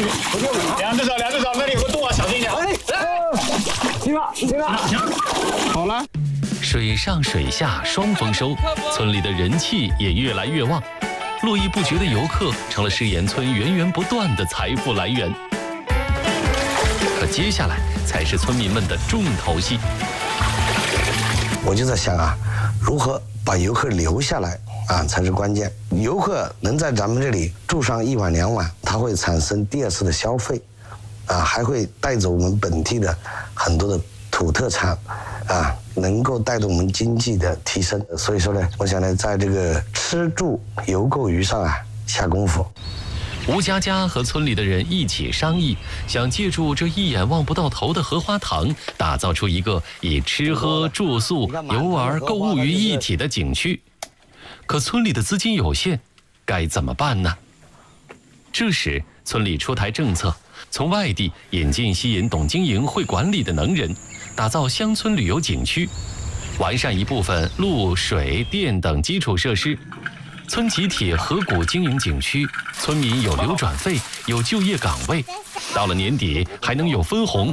两只手，那里有个洞啊，小心一点。 停了，好了。 水上水下双丰收，村里的人气也越来越旺，络绎不绝的游客成了诗岩村源源不断的财富来源。可接下来才是村民们的重头戏。 我就在想啊，如何把游客留下来啊才是关键。游客能在咱们这里住上1晚2晚，他会产生第2次的消费，啊，还会带走我们本地的很多的土特产，啊，能够带动我们经济的提升。所以说呢，我想呢，在这个吃住游购娱上啊下功夫。 吴佳佳和村里的人一起商议，想借助这一眼望不到头的荷花塘，打造出一个以吃喝住宿、游玩、购物于一体的景区。可村里的资金有限，该怎么办呢？这时，村里出台政策，从外地引进吸引懂经营、会管理的能人，打造乡村旅游景区，完善一部分路、水电等基础设施。村集体合股经营景区，村民有流转费，有就业岗位，到了年底还能有分红。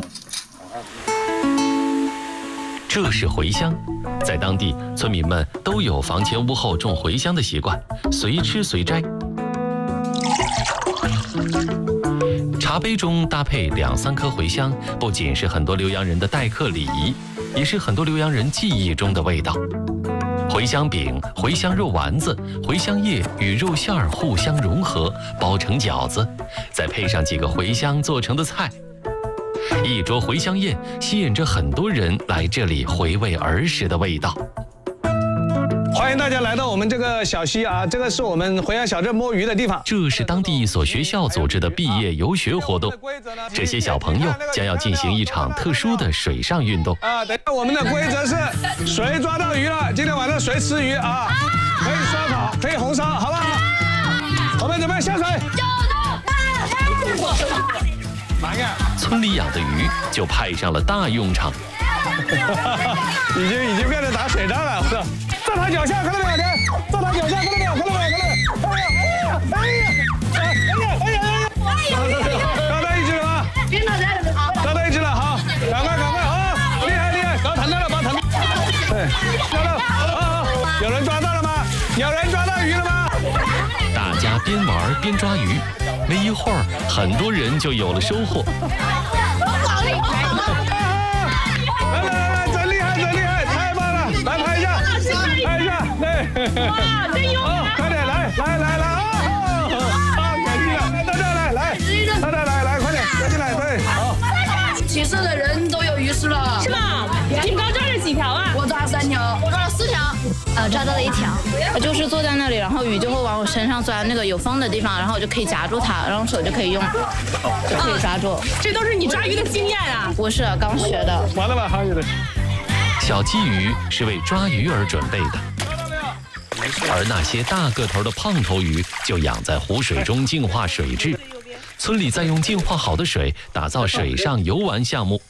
这是茴香，在当地村民们都有房前屋后种茴香的习惯，随吃随摘。茶杯中搭配2、3颗茴香，不仅是很多浏阳人的待客礼仪，也是很多浏阳人记忆中的味道。茴香饼、茴香肉丸子、茴香叶与肉馅儿互相融合，包成饺子，再配上几个茴香做成的菜，一桌茴香宴吸引着很多人来这里回味儿时的味道。 欢迎大家来到我们这个小溪啊，这个是我们茴香小镇摸鱼的地方。 这是当地一所学校组织的毕业游学活动，这些小朋友将要进行一场特殊的水上运动。 等一下，我们的规则是谁抓到鱼了，今天晚上谁吃鱼啊？可以烧烤，可以红烧，好不好？我们准备下水。 村里养的鱼就派上了大用场。 已经变成打水仗了，我操！在他脚下，看到没有？在他脚下，看到没有？抓到一只了吗？抓到一只了，好，赶快啊！厉害，把它弹到了，对，抓到，好，有人抓到了吗？有人抓到鱼了吗？ 大家边玩边抓鱼，没一会儿，很多人就有了收获。 来，真厉害，太棒了！来拍一下，对， 哇，真有！ 快点，来啊！感激了，到这来，快点，赶紧来，对，好。 骑车的人都有鱼吃了， 是吗？你们刚抓了几条啊？ 我抓了3条，我抓了4条。 抓到了1条，我就是坐在那里，然后鱼就会往我身上钻，那个有风的地方，然后我就可以夹住它，然后手就可以用，就可以抓住。这都是你抓鱼的经验啊？不是，刚学的。 完了吧，还有的。 小鲫鱼是为抓鱼而准备的，而那些大个头的胖头鱼就养在湖水中净化水质。村里再用净化好的水打造水上游玩项目。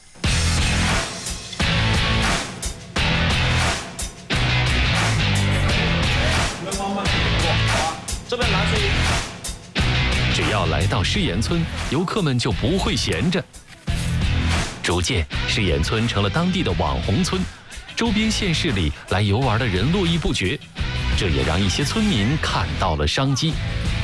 这边拿水。 只要来到诗岩村，游客们就不会闲着。逐渐，诗岩村成了当地的网红村，周边县市里来游玩的人络绎不绝，这也让一些村民看到了商机。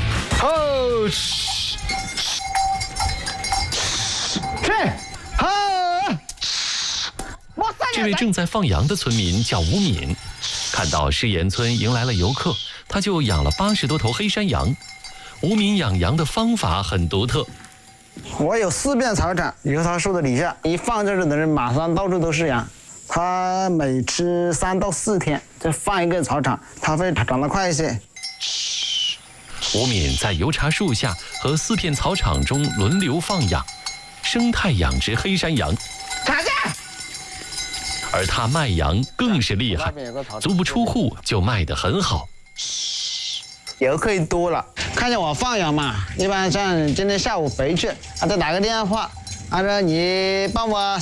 这位正在放羊的村民叫吴敏，看到诗岩村迎来了游客，他就养了80多头黑山羊。吴敏养羊的方法很独特。 我有4片草场，油桃树的底下，一放这儿的人马上到处都是羊。它每吃3到4天，就放一个草场，它会长得快一些。 吴敏在油茶树下和4片草场中轮流放养，生态养殖黑山羊。而他卖羊更是厉害，足不出户就卖得很好。 游客多了，看见我放羊嘛，一般像今天下午回去，他就打个电话，他说你帮我